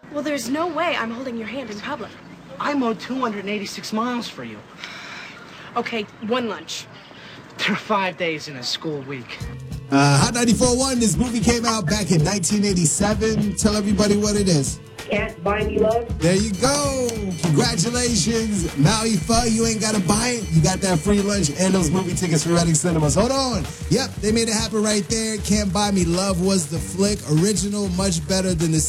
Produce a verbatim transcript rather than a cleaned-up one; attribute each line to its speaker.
Speaker 1: Well, there's no way I'm holding your hand in public.
Speaker 2: I mowed two hundred eighty-six miles for you.
Speaker 1: Okay, one lunch.
Speaker 2: There are five days in a school week.
Speaker 3: Uh, Hot ninety-four point one, this movie came out back in nineteen eighty-seven. Tell everybody what it is.
Speaker 4: Can't Buy Me Love.
Speaker 3: There you go. Congratulations. Maui Pho, you ain't got to buy it. You got that free lunch and those movie tickets for Reading Cinemas. Hold on. Yep, they made it happen right there. Can't Buy Me Love was the flick. Original, much better than the